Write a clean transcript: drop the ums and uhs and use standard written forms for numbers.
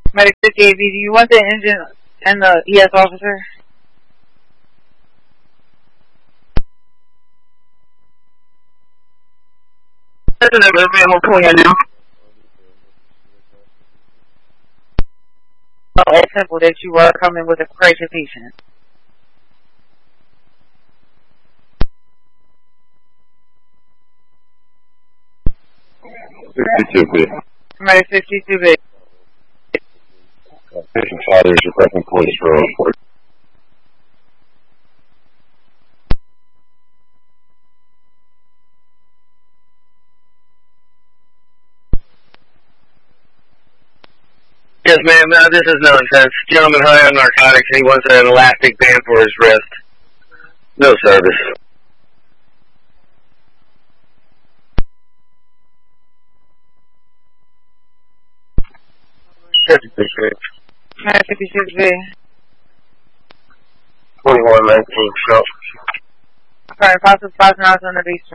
Medic 58B, do you want the engine and the ES officer? I'm pulling in now. Oh, it's simple that you are coming with a crisis patient. Medic 52B. Patient father is requesting police for a report. Yes, ma'am. This is nonsense. Gentleman high on narcotics and he wants an elastic band for his wrist. No service. Medic 56B. 2119, so. Sorry, possible 5 miles on the beach.